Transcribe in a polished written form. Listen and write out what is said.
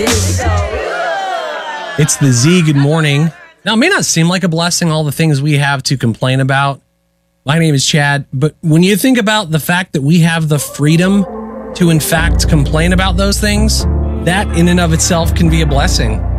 It's the Z. Good morning. Now, it may not seem like a blessing, all the things we have to complain about. My name is Chad, but when you think about the fact that we have the freedom to, in fact, complain about those things, that in and of itself can be a blessing.